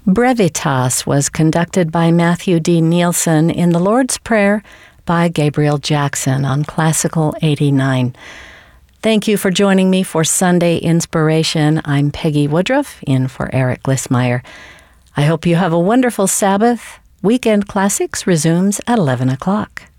Brevitas was conducted by Matthew D. Nielsen in the Lord's Prayer by Gabriel Jackson on Classical 89. Thank you for joining me for Sunday Inspiration. I'm Peggy Woodruff, in for Eric Glissmeyer. I hope you have a wonderful Sabbath. Weekend Classics resumes at 11 o'clock.